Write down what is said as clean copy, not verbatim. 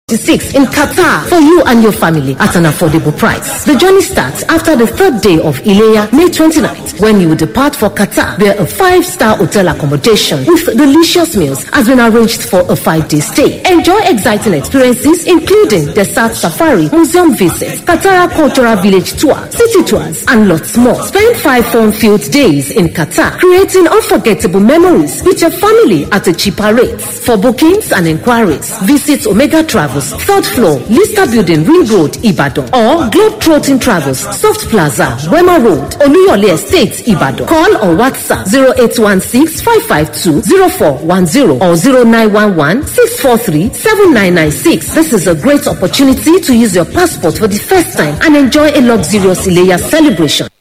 6 in Qatar for you and your family at an affordable price. The journey starts after the third day of Ileya, May 29th, when you will depart for Qatar, where a 5-star hotel accommodation with delicious meals has been arranged for a 5-day stay. Enjoy exciting experiences including desert safari, museum visits, Qatar cultural village tour, city tours, and lots more. Spend 5 fun-filled days in Qatar, creating unforgettable memories with your family at a cheaper rate. For bookings and inquiries, visit Omega Travels, 3rd floor, Lister Building, Ring Road, Ibadan, or Globetrotting Travels, Soft Plaza, Wema Road, Oluyole Estate, Ibadan. Call or WhatsApp 0816-552-0410 or 0911-643-7996. This is a great opportunity to use your passport for the first time and enjoy a luxurious Ileya celebration.